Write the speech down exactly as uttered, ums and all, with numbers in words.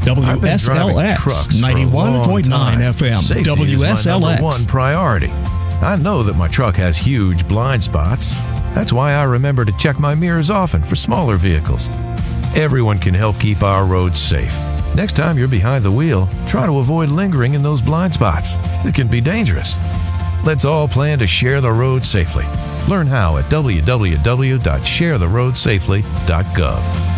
W S L X ninety-one point nine F M. Safety W S L X. is my number one priority. I know that my truck has huge blind spots. That's why I remember to check my mirrors often for smaller vehicles. Everyone can help keep our roads safe. Next time you're behind the wheel, try to avoid lingering in those blind spots. It can be dangerous. Let's all plan to share the road safely. Learn how at w w w dot share the road safely dot gov.